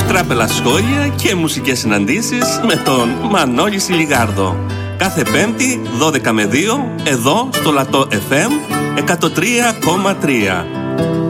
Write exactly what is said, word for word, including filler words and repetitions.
Τράπελα σχόλια και μουσικές συναντήσεις με τον Μανώλη Σιλιγάρδο. Κάθε Πέμπτη δώδεκα με δύο εδώ στο Λατό εφ εμ εκατόν τρία κόμμα τρία.